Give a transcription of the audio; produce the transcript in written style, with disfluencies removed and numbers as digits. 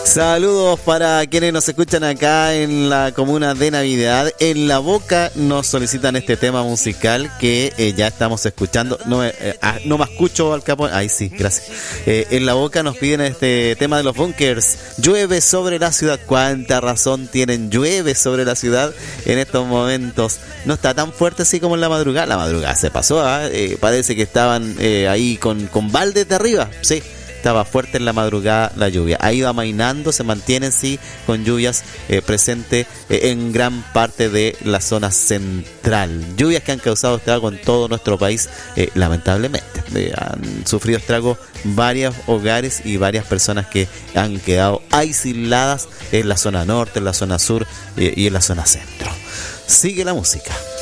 Saludos para quienes nos escuchan acá en la comuna de Navidad. En La Boca nos solicitan este tema musical que ya estamos escuchando. No me escucho al Capone. Ahí sí, gracias. En La Boca nos piden este tema de los Bunkers. Llueve sobre la ciudad. ¿Cuánta razón tienen? Llueve sobre la ciudad en estos momentos. No está tan fuerte así como en la madrugada. La madrugada se pasó, parece que estaban ahí con baldes de arriba. Sí. Estaba fuerte en la madrugada la lluvia. Ha ido amainando, se mantienen sí con lluvias presentes en gran parte de la zona central. Lluvias que han causado estrago en todo nuestro país, lamentablemente. Han sufrido estrago varios hogares y varias personas que han quedado aisladas en la zona norte, en la zona sur y en la zona centro. Sigue la música.